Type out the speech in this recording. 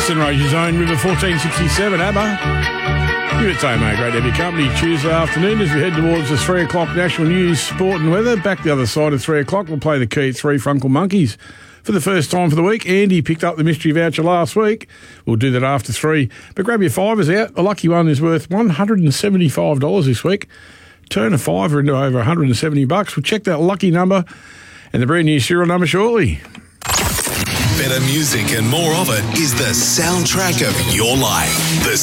Western Radio Zone, River 1467, ABBA. Give it time, mate. Great to have your company Tuesday afternoon as we head towards the 3 o'clock national news, sport and weather. Back the other side of 3 o'clock, we'll play the key at 3 for Uncle Monkeys. For the first time for the week, Andy picked up the mystery voucher last week. We'll do that after 3. But grab your fivers out. The lucky one is worth $175 this week. Turn a fiver into over $170. We'll check that lucky number and the brand new serial number shortly. Better music and more of it is the soundtrack of your life. The